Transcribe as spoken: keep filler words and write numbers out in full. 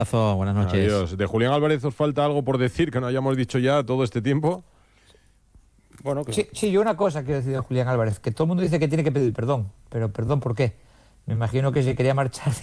Buenas noches. Adiós. ¿De Julián Álvarez os falta algo por decir que no hayamos dicho ya todo este tiempo? Bueno, que... sí, sí, yo una cosa quiero decir de Julián Álvarez, que todo el mundo dice que tiene que pedir perdón, pero perdón, ¿por qué? Me imagino que se quería marchar